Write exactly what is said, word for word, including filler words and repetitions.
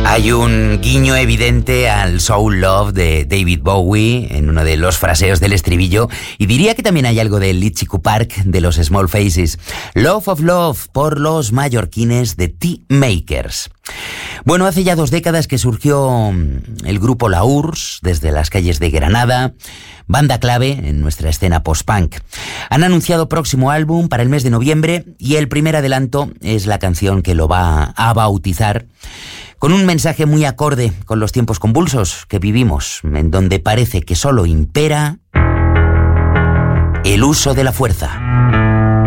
Hay un guiño evidente al Soul Love de David Bowie en uno de los fraseos del estribillo, y diría que también hay algo del Litchfield Park de los Small Faces. Love of Love por los mallorquines de T-Makers. Bueno, hace ya dos décadas que surgió el grupo La U R S S desde las calles de Granada, banda clave en nuestra escena post-punk. Han anunciado próximo álbum para el mes de noviembre y el primer adelanto es la canción que lo va a bautizar, con un mensaje muy acorde con los tiempos convulsos que vivimos, en donde parece que solo impera el uso de la fuerza.